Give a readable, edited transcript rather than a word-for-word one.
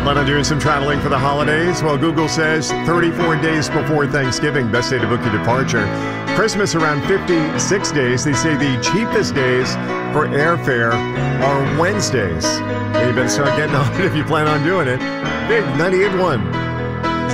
Plan on doing some traveling for the holidays? Well, Google says 34 days before Thanksgiving, best day to book your departure. Christmas around 56 days. They say the cheapest days for airfare are Wednesdays. You better start getting on it if you plan on doing it. Big 98.1.